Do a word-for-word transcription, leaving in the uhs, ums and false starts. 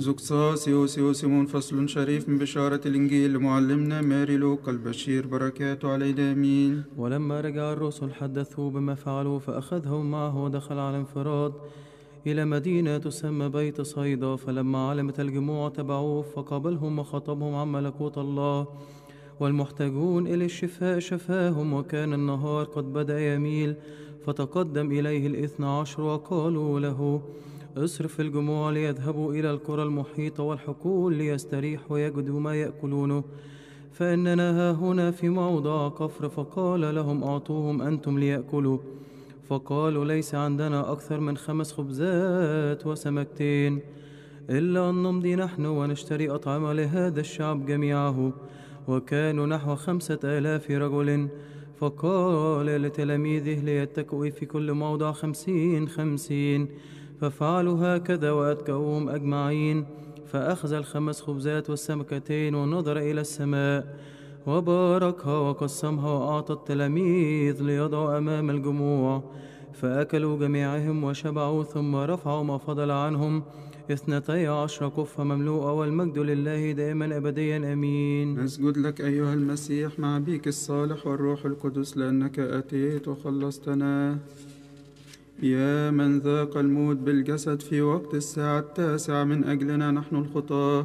زقصاص يوسي سيمون فصل شريف من بشارة الإنجيل لمعلمنا ماري لوقا البشير بركاته علينا آمين. ولما رجع الرسل حدثوا بما فعلوا، فأخذهم معه ودخل على انفراد إلى مدينة تسمى بيت صيدا. فلما علمت الجموع تبعوه، فقابلهم وخطبهم عن ملكوت الله والمحتاجون إلى الشفاء شفاهم. وكان النهار قد بدأ يميل، فتقدم إليه الاثنى عشر وقالوا له: اصرف الجموع ليذهبوا إلى القرى المحيطة والحقول ليستريحوا ويجدوا ما يأكلونه، فإننا ها هنا في موضع قفر. فقال لهم: أعطوهم أنتم ليأكلوا. فقالوا: ليس عندنا أكثر من خمس خبزات وسمكتين، إلا أن نمضي نحن ونشتري أطعمة لهذا الشعب جميعه. وكانوا نحو خمسة آلاف رجل. فقال لتلاميذه ليتكئوا في كل موضع خمسين خمسين. ففعلوا هكذا وأتكؤوهم أجمعين. فأخذ الخمس خبزات والسمكتين ونظر إلى السماء وباركها وقسمها وأعطى التلاميذ ليضعوا أمام الجموع. فأكلوا جميعهم وشبعوا، ثم رفعوا ما فضل عنهم اثنتي عشر كفة مملوءة. والمجد لله دائما أبديا آمين. نسجد لك أيها المسيح مع بيك الصالح والروح القدس، لأنك أتيت وخلصتنا. يا من ذاق الموت بالجسد في وقت الساعة التاسعة من أجلنا نحن الخطاة،